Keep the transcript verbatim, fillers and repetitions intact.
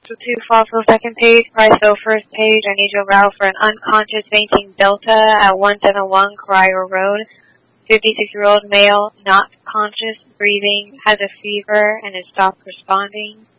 So two fossil second page, Chrysler first page. I need your route for an unconscious fainting Delta at one seven one Crier Road. fifty-six-year-old male, not conscious, breathing, has a fever, and has stopped responding.